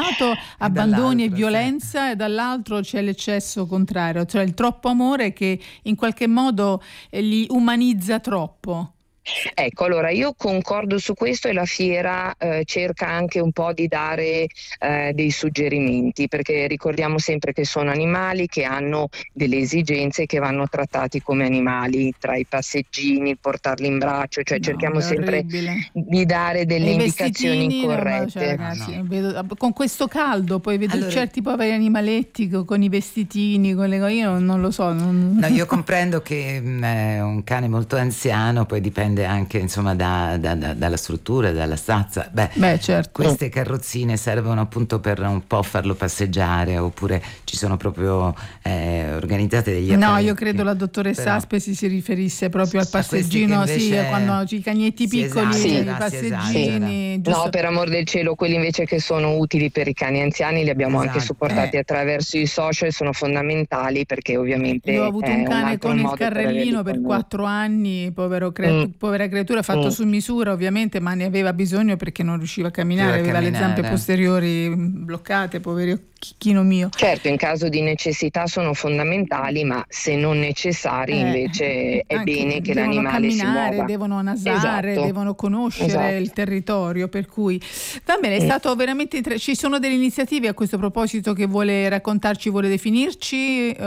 lato abbandoni e violenza, e dall'altro c'è l'eccesso contrario, cioè il troppo amore che in qualche modo li umanizza troppo. Ecco, allora io concordo su questo, e la fiera cerca anche un po' di dare dei suggerimenti, perché ricordiamo sempre che sono animali che hanno delle esigenze che vanno trattati come animali, tra i passeggini, il portarli in braccio, cioè cerchiamo sempre di dare delle indicazioni corrette. Cioè, ragazzi, vedo, con questo caldo poi vedo certi poveri animaletti con i vestitini, con le cose, io non lo so. No, io comprendo che è un cane molto anziano, poi dipende anche insomma dalla struttura, dalla stazza. Beh, certo. Queste carrozzine servono appunto per un po' farlo passeggiare, oppure ci sono proprio organizzate degli apparecchi. No, io credo la dottoressa Aspesi si riferisse proprio al passeggino, quando i cagnetti piccoli, i passeggini. No, per amor del cielo, quelli invece che sono utili per i cani anziani li abbiamo anche supportati attraverso i social, sono fondamentali, perché ovviamente io ho avuto un cane con il carrellino per 4 anni, povera creatura, fatto su misura ovviamente, ma ne aveva bisogno perché non riusciva a camminare, aveva le zampe posteriori bloccate, povero chicchino mio. Certo, in caso di necessità sono fondamentali, ma se non necessari invece è bene che l'animale si muova. Devono nasare, devono conoscere il territorio, per cui va bene, è stato veramente ci sono delle iniziative a questo proposito che vuole raccontarci, vuole definirci?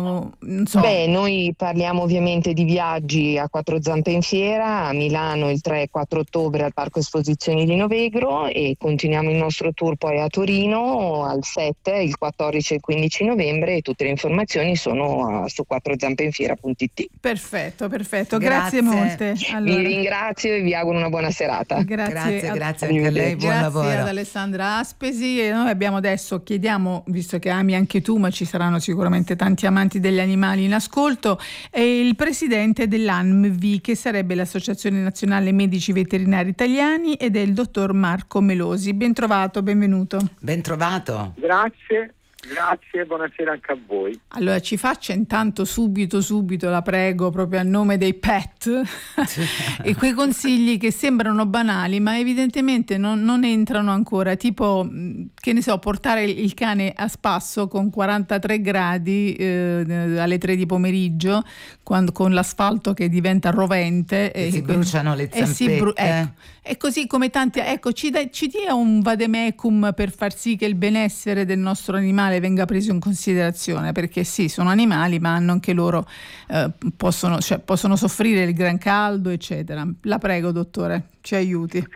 Non so. Noi parliamo ovviamente di viaggi a quattro zampe in fiera a Milano il 3 e 4 ottobre al Parco Esposizioni di Novegro, e continuiamo il nostro tour poi a Torino al 7, il 14 e il 15 novembre, e tutte le informazioni sono su quattrozampeinfiera.it. Perfetto, grazie molte. Vi ringrazio e vi auguro una buona serata. Grazie anche a lei, buon lavoro. Grazie ad Alessandra Aspesi, e noi abbiamo adesso, chiediamo, visto che ami anche tu, ma ci saranno sicuramente tanti amanti degli animali in ascolto, il presidente dell'ANMV, che sarebbe l'Associazione Nazionale Medici Veterinari Italiani, ed è il dottor Marco Melosi. Ben trovato, benvenuto. Ben trovato. Grazie, buonasera anche a voi. Allora ci faccia intanto subito, la prego, proprio a nome dei pet, e quei consigli che sembrano banali ma evidentemente non entrano ancora, tipo, che ne so, portare il cane a spasso con 43 gradi alle 3 di pomeriggio, con l'asfalto che diventa rovente e si bruciano le zampette. E così come tanti, ci dia un vademecum per far sì che il benessere del nostro animale venga preso in considerazione, perché sì, sono animali, ma hanno anche loro, possono soffrire il gran caldo, eccetera. La prego, dottore, ci aiuti.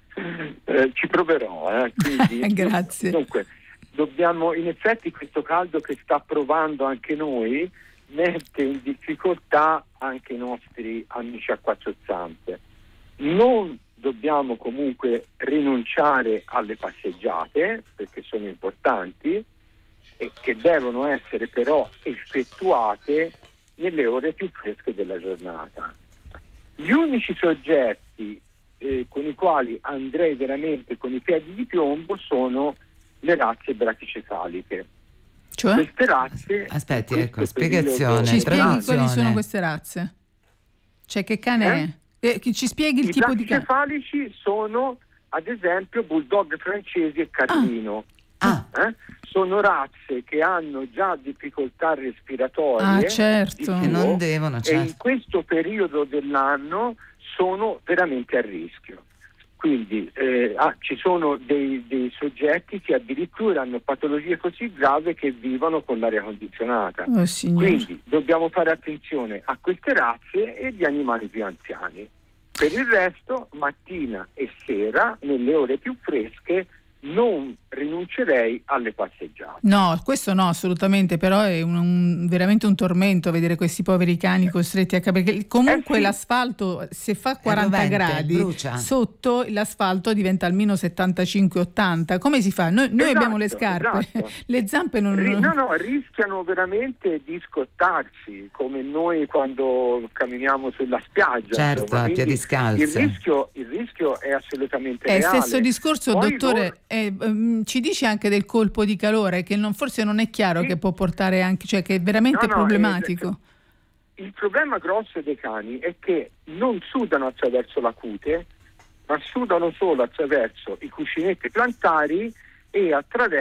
Ci proverò, quindi, grazie. Dunque, dobbiamo, in effetti, questo caldo che sta provando anche noi mette in difficoltà anche i nostri amici a quattro zampe. Non dobbiamo comunque rinunciare alle passeggiate, perché sono importanti, e che devono essere però effettuate nelle ore più fresche della giornata. Gli unici soggetti con i quali andrei veramente con i piedi di piombo sono le razze brachicefaliche. Cioè? Queste razze... Aspetti, spiegazione. Ci spieghi quali sono queste razze? Cioè, che cane è? Ci spieghi il tipo di cane? I brachicefaliche sono, ad esempio, bulldog francesi e carlino. Sono razze che hanno già difficoltà respiratorie, certo, che non devono, e in questo periodo dell'anno sono veramente a rischio. Quindi ci sono dei soggetti che addirittura hanno patologie così gravi che vivono con l'aria condizionata. Quindi dobbiamo fare attenzione a queste razze e gli animali più anziani. Per il resto, mattina e sera, nelle ore più fresche, non rinuncerei alle passeggiate. No, questo no, assolutamente, però è veramente un tormento vedere questi poveri cani costretti perché comunque l'asfalto, se fa 40 gradi brucia. Sotto l'asfalto diventa almeno 75-80. Come si fa? Noi abbiamo le scarpe, le zampe non... No, rischiano veramente di scottarsi, come noi quando camminiamo sulla spiaggia. Certo, a piedi scalzi. Il rischio è assolutamente reale. Stesso discorso, poi dottore, ci dice anche del colpo di calore, che forse non è chiaro, che può portare anche, cioè che è veramente problematico. Il problema grosso dei cani è che non sudano attraverso la cute, ma sudano solo attraverso i cuscinetti plantari e attraverso